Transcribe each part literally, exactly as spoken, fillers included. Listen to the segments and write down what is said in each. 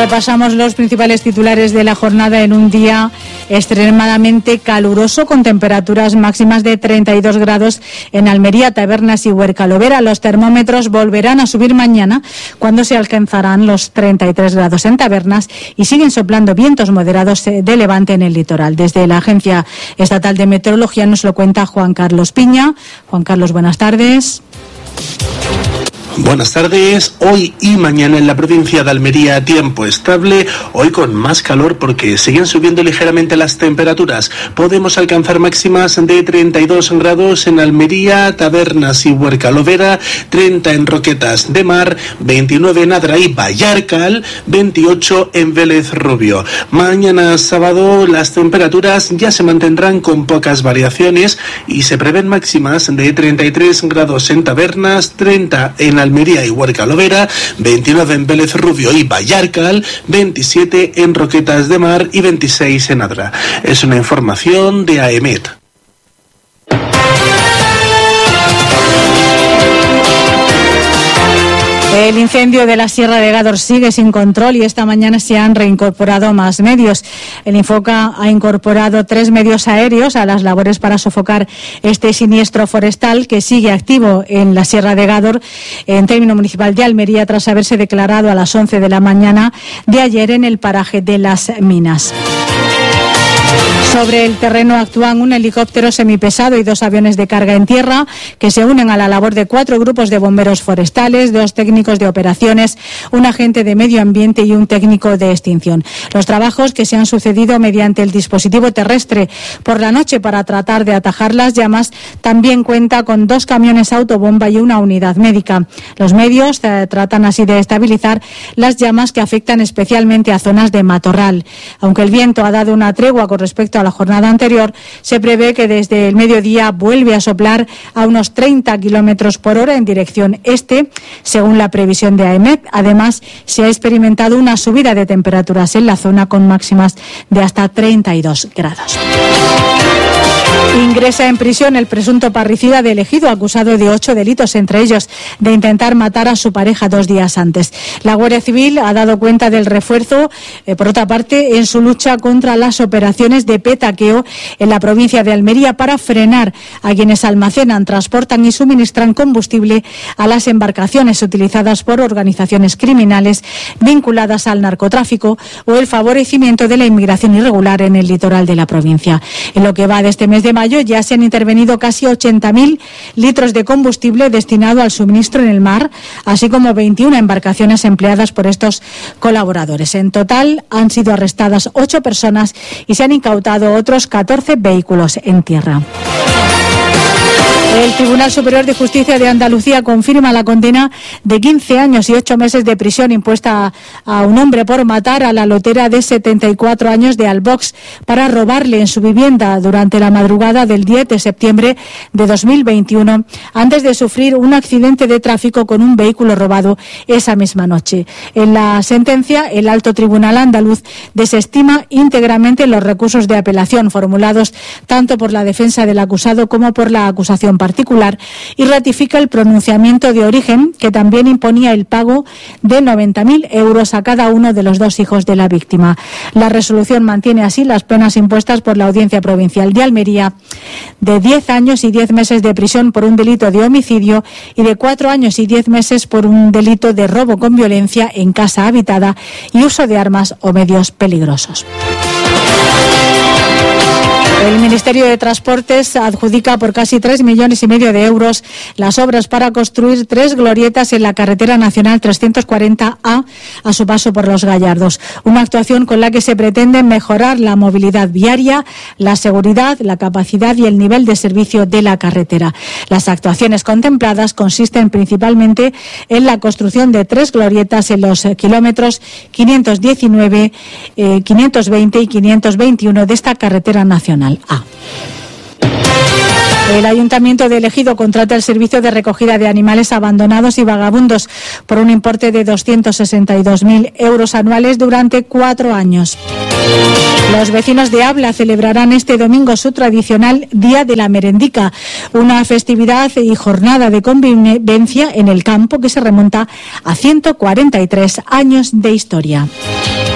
Repasamos los principales titulares de la jornada en un día extremadamente caluroso, con temperaturas máximas de treinta y dos grados en Almería, Tabernas y Huercalovera. Los termómetros volverán a subir mañana, cuando se alcanzarán los treinta y tres grados en Tabernas, y siguen soplando vientos moderados de levante en el litoral. Desde la Agencia Estatal de Meteorología nos lo cuenta Juan Carlos Piña. Juan Carlos, buenas tardes. Buenas tardes. Hoy y mañana en la provincia de Almería tiempo estable, hoy con más calor porque siguen subiendo ligeramente las temperaturas. Podemos alcanzar máximas de treinta y dos grados en Almería, Tabernas y Huercalovera, treinta en Roquetas de Mar, veintinueve en Adra y Vallarcal, veintiocho en Vélez Rubio. Mañana sábado las temperaturas ya se mantendrán con pocas variaciones y se prevén máximas de treinta y tres grados en Tabernas, treinta en Almería y Huercalovera, veintinueve en Vélez Rubio y Vallarcal, veintisiete en Roquetas de Mar y veintiséis en Adra. Es una información de AEMET. El incendio de la Sierra de Gádor sigue sin control y esta mañana se han reincorporado más medios. El Infoca ha incorporado tres medios aéreos a las labores para sofocar este siniestro forestal que sigue activo en la Sierra de Gádor, en término municipal de Almería, tras haberse declarado a las once de la mañana de ayer en el paraje de Las Minas. Sobre el terreno actúan un helicóptero semipesado y dos aviones de carga en tierra que se unen a la labor de cuatro grupos de bomberos forestales, dos técnicos de operaciones, un agente de medio ambiente y un técnico de extinción. Los trabajos, que se han sucedido mediante el dispositivo terrestre por la noche para tratar de atajar las llamas, también cuenta con dos camiones autobomba y una unidad médica. Los medios eh, tratan así de estabilizar las llamas que afectan especialmente a zonas de matorral. Aunque el viento ha dado una tregua con respecto a la jornada anterior, se prevé que desde el mediodía vuelve a soplar a unos treinta kilómetros por hora en dirección este, según la previsión de AEMET. Además, se ha experimentado una subida de temperaturas en la zona con máximas de hasta treinta y dos grados. Ingresa en prisión el presunto parricida de Ejido, acusado de ocho delitos, entre ellos de intentar matar a su pareja dos días antes. La Guardia Civil ha dado cuenta del refuerzo, eh, por otra parte, en su lucha contra las operaciones de petaqueo en la provincia de Almería para frenar a quienes almacenan, transportan y suministran combustible a las embarcaciones utilizadas por organizaciones criminales vinculadas al narcotráfico o el favorecimiento de la inmigración irregular en el litoral de la provincia. En lo que va de este mes de mayo ya se han intervenido casi ochenta mil litros de combustible destinado al suministro en el mar, así como veintiuna embarcaciones empleadas por estos colaboradores. En total han sido arrestadas ocho personas y se han incautado otros catorce vehículos en tierra. El Tribunal Superior de Justicia de Andalucía confirma la condena de quince años y ocho meses de prisión impuesta a un hombre por matar a la lotera de setenta y cuatro años de Albox para robarle en su vivienda durante la madrugada del diez de septiembre de dos mil veintiuno, antes de sufrir un accidente de tráfico con un vehículo robado esa misma noche. En la sentencia, el Alto Tribunal andaluz desestima íntegramente los recursos de apelación formulados tanto por la defensa del acusado como por la acusación particular y ratifica el pronunciamiento de origen, que también imponía el pago de noventa mil euros a cada uno de los dos hijos de la víctima. La resolución mantiene así las penas impuestas por la Audiencia Provincial de Almería de diez años y diez meses de prisión por un delito de homicidio y de cuatro años y diez meses por un delito de robo con violencia en casa habitada y uso de armas o medios peligrosos. El Ministerio de Transportes adjudica por casi tres millones y medio de euros las obras para construir tres glorietas en la carretera nacional trescientos cuarenta A a su paso por Los Gallardos. Una actuación con la que se pretende mejorar la movilidad viaria, la seguridad, la capacidad y el nivel de servicio de la carretera. Las actuaciones contempladas consisten principalmente en la construcción de tres glorietas en los kilómetros quinientos diecinueve, eh, quinientos veinte y quinientos veintiuno de esta carretera nacional A. El Ayuntamiento de Ejido contrata el servicio de recogida de animales abandonados y vagabundos por un importe de doscientos sesenta y dos mil euros anuales durante cuatro años. Los vecinos de Abla celebrarán este domingo su tradicional Día de la Merendica, una festividad y jornada de convivencia en el campo que se remonta a ciento cuarenta y tres años de historia.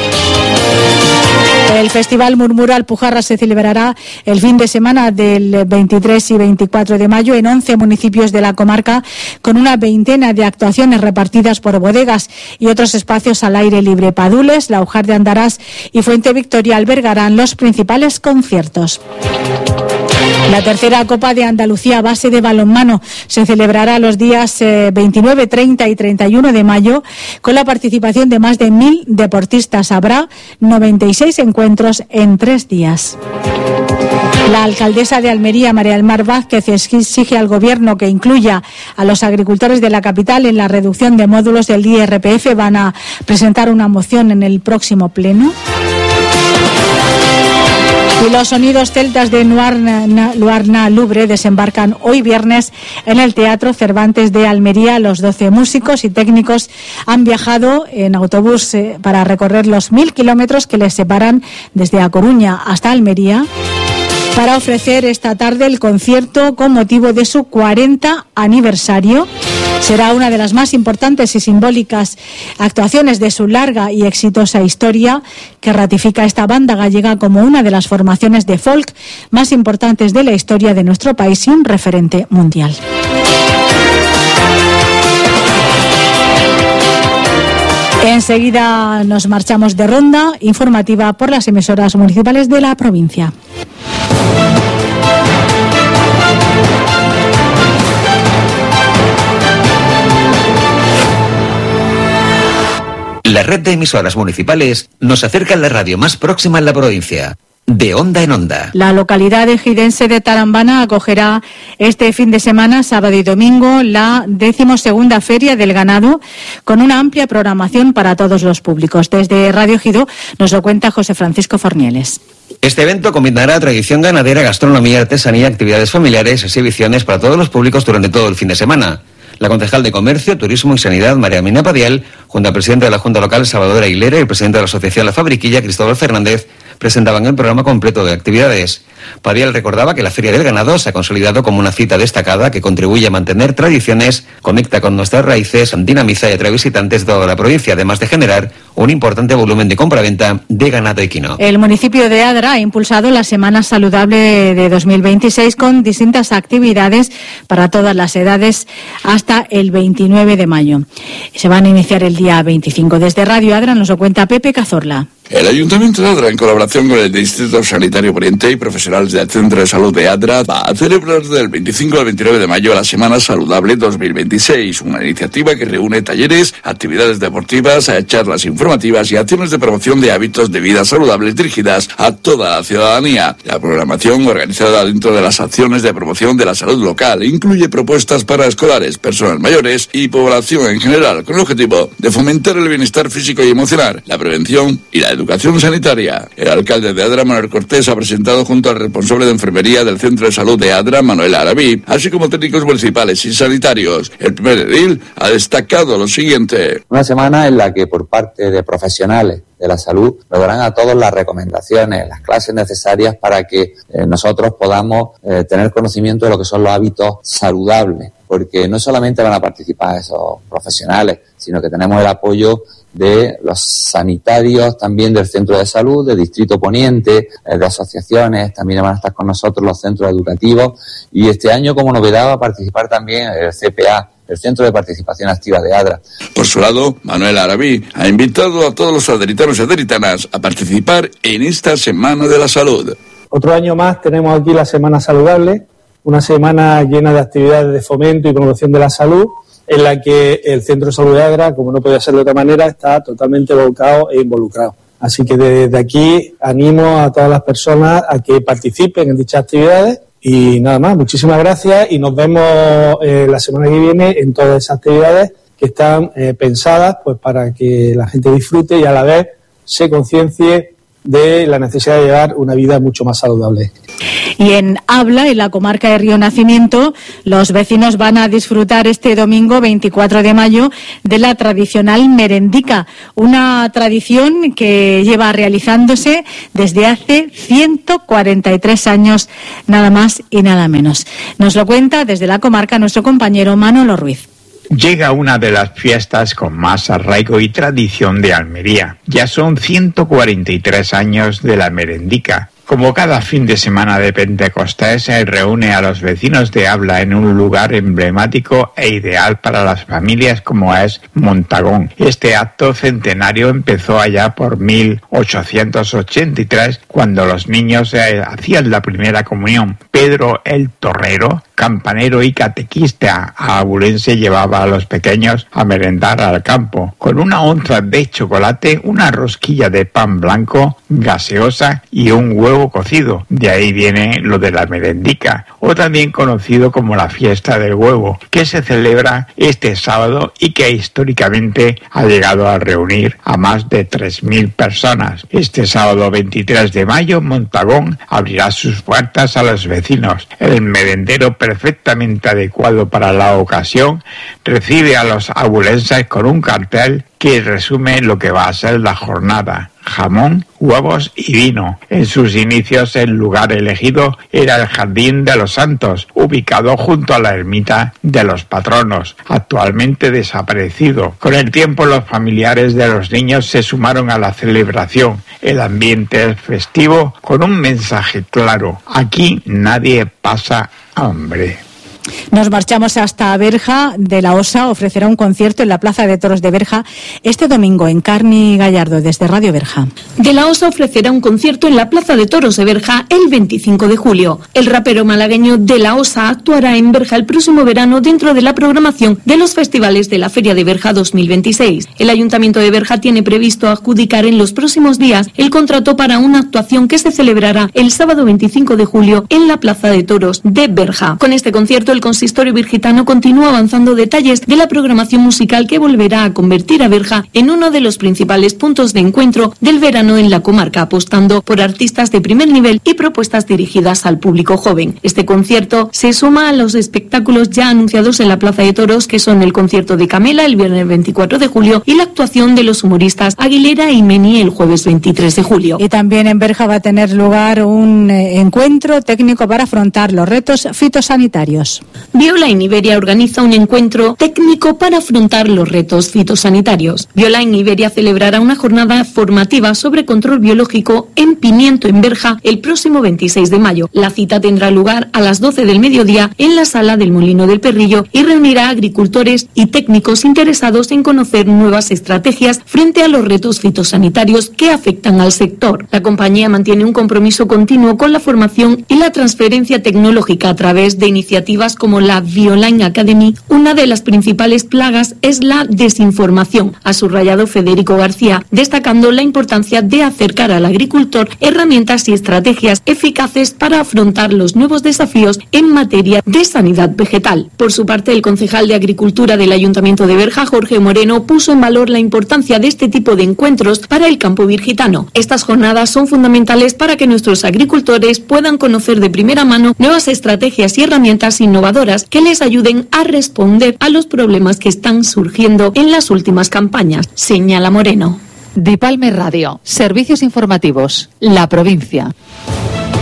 El Festival Murmura Alpujarra se celebrará el fin de semana del veintitrés y veinticuatro de mayo en once municipios de la comarca, con una veintena de actuaciones repartidas por bodegas y otros espacios al aire libre. Padules, Laujar de Andarás y Fuente Victoria albergarán los principales conciertos. La tercera Copa de Andalucía a base de balonmano se celebrará los días eh, veintinueve, treinta y treinta y uno de mayo con la participación de más de mil deportistas. Habrá noventa y seis encuentros en tres días. La alcaldesa de Almería, María del Mar Vázquez, exige al Gobierno que incluya a los agricultores de la capital en la reducción de módulos del I R P F. Van a presentar una moción en el próximo pleno. Y los sonidos celtas de Luarna, Luarna Lubre desembarcan hoy viernes en el Teatro Cervantes de Almería. Los doce músicos y técnicos han viajado en autobús eh, para recorrer los mil kilómetros que les separan desde A Coruña hasta Almería, para ofrecer esta tarde el concierto con motivo de su cuarenta aniversario. Será una de las más importantes y simbólicas actuaciones de su larga y exitosa historia, que ratifica a esta banda gallega como una de las formaciones de folk más importantes de la historia de nuestro país y un referente mundial. Enseguida nos marchamos de ronda informativa por las emisoras municipales de la provincia. La red de emisoras municipales nos acerca a la radio más próxima en la provincia. De onda en onda. La localidad ejidense de Tarambana acogerá este fin de semana, sábado y domingo, la decimosegunda Feria del Ganado, con una amplia programación para todos los públicos. Desde Radio Ejido nos lo cuenta José Francisco Fornieles. Este evento combinará tradición ganadera, gastronomía, artesanía, actividades familiares, exhibiciones para todos los públicos durante todo el fin de semana. La concejal de Comercio, Turismo y Sanidad, María Mina Padial, junto al presidente de la Junta Local, Salvador Aguilera, y el presidente de la Asociación La Fabriquilla, Cristóbal Fernández, presentaban el programa completo de actividades. Padial recordaba que la Feria del Ganado se ha consolidado como una cita destacada que contribuye a mantener tradiciones, conecta con nuestras raíces, dinamiza y atrae visitantes de toda la provincia, además de generar un importante volumen de compraventa de ganado equino. El municipio de Adra ha impulsado la Semana Saludable de dos mil veintiséis con distintas actividades para todas las edades hasta el veintinueve de mayo. Se van a iniciar el día veinticinco. Desde Radio Adra nos lo cuenta Pepe Cazorla. El Ayuntamiento de Adra, en colaboración con el Distrito Sanitario Poniente y profesionales del Centro de Salud de Adra, va a celebrar del veinticinco al veintinueve de mayo la Semana Saludable dos mil veintiséis, una iniciativa que reúne talleres, actividades deportivas, charlas informativas y acciones de promoción de hábitos de vida saludables dirigidas a toda la ciudadanía. La programación, organizada dentro de las acciones de promoción de la salud local, incluye propuestas para escolares, personas mayores y población en general, con el objetivo de fomentar el bienestar físico y emocional, la prevención y la educación sanitaria. El alcalde de Adra, Manuel Cortés, ha presentado junto al responsable de enfermería del Centro de Salud de Adra, Manuel Arabí, así como técnicos municipales y sanitarios. El primer edil ha destacado lo siguiente. Una semana en la que por parte de profesionales de la salud nos darán a todos las recomendaciones, las clases necesarias para que eh, nosotros podamos eh, tener conocimiento de lo que son los hábitos saludables, porque no solamente van a participar esos profesionales, sino que tenemos el apoyo de los sanitarios, también del centro de salud, del distrito poniente, eh, de asociaciones, también van a estar con nosotros los centros educativos, y este año como novedad va a participar también el C P A, el Centro de Participación Activa de Adra. Por su lado, Manuel Arabí ha invitado a todos los aderitanos y aderitanas a participar en esta Semana de la Salud. Otro año más tenemos aquí la Semana Saludable, una semana llena de actividades de fomento y promoción de la salud, en la que el Centro de Salud de Adra, como no podía ser de otra manera, está totalmente volcado e involucrado. Así que desde aquí animo a todas las personas a que participen en dichas actividades. Y nada más, muchísimas gracias y nos vemos eh, la semana que viene en todas esas actividades que están eh, pensadas pues para que la gente disfrute y a la vez se conciencie de la necesidad de llevar una vida mucho más saludable. Y en Abla, en la comarca de Río Nacimiento, los vecinos van a disfrutar este domingo veinticuatro de mayo de la tradicional merendica, una tradición que lleva realizándose desde hace ciento cuarenta y tres años, nada más y nada menos. Nos lo cuenta desde la comarca nuestro compañero Manolo Ruiz. Llega una de las fiestas con más arraigo y tradición de Almería. Ya son ciento cuarenta y tres años de la merendica. Como cada fin de semana de Pentecostés, se reúne a los vecinos de Abla en un lugar emblemático e ideal para las familias como es Montagón. Este acto centenario empezó allá por mil ochocientos ochenta y tres, cuando los niños eh, hacían la primera comunión. Pedro el Torrero, campanero y catequista abulense, llevaba a los pequeños a merendar al campo, con una onza de chocolate, una rosquilla de pan blanco, gaseosa y un huevo cocido. De ahí viene lo de la merendica, o también conocido como la fiesta del huevo, que se celebra este sábado y que históricamente ha llegado a reunir a más de tres mil personas. Este sábado veintitrés de mayo, Montagón abrirá sus puertas a los vecinos. El merendero, perfectamente adecuado para la ocasión, recibe a los abulenses con un cartel que resume lo que va a ser la jornada: jamón, huevos y vino. En sus inicios el lugar elegido era el Jardín de los Santos, ubicado junto a la ermita de los patronos, actualmente desaparecido. Con el tiempo los familiares de los niños se sumaron a la celebración. El ambiente es festivo, con un mensaje claro: aquí nadie pasa hambre. Nos marchamos hasta Berja. De la Osa ofrecerá un concierto en la Plaza de Toros de Berja este domingo. En Carni Gallardo, desde Radio Berja. De la Osa ofrecerá un concierto en la Plaza de Toros de Berja el veinticinco de julio. El rapero malagueño De la Osa actuará en Berja el próximo verano dentro de la programación de los festivales de la Feria de Berja dos mil veintiséis. El Ayuntamiento de Berja tiene previsto adjudicar en los próximos días el contrato para una actuación que se celebrará el sábado veinticinco de julio en la Plaza de Toros de Berja. Con este concierto, el Consistorio Virgitano continúa avanzando detalles de la programación musical que volverá a convertir a Berja en uno de los principales puntos de encuentro del verano en la comarca, apostando por artistas de primer nivel y propuestas dirigidas al público joven. Este concierto se suma a los espectáculos ya anunciados en la Plaza de Toros, que son el concierto de Camela el viernes veinticuatro de julio y la actuación de los humoristas Aguilera y Meni el jueves veintitrés de julio. Y también en Berja va a tener lugar un eh, encuentro técnico para afrontar los retos fitosanitarios. Bioline Iberia organiza un encuentro técnico para afrontar los retos fitosanitarios. Bioline Iberia celebrará una jornada formativa sobre control biológico en pimiento en Berja el próximo veintiséis de mayo. La cita tendrá lugar a las doce del mediodía en la sala del Molino del Perrillo y reunirá a agricultores y técnicos interesados en conocer nuevas estrategias frente a los retos fitosanitarios que afectan al sector. La compañía mantiene un compromiso continuo con la formación y la transferencia tecnológica a través de iniciativas como la Bioline Academy. Una de las principales plagas es la desinformación, ha subrayado Federico García, destacando la importancia de acercar al agricultor herramientas y estrategias eficaces para afrontar los nuevos desafíos en materia de sanidad vegetal. Por su parte, el concejal de Agricultura del Ayuntamiento de Berja, Jorge Moreno, puso en valor la importancia de este tipo de encuentros para el campo virgitano. Estas jornadas son fundamentales para que nuestros agricultores puedan conocer de primera mano nuevas estrategias y herramientas innovadoras que les ayuden a responder a los problemas que están surgiendo en las últimas campañas, señala Moreno. Dipalme Radio, servicios informativos, la provincia.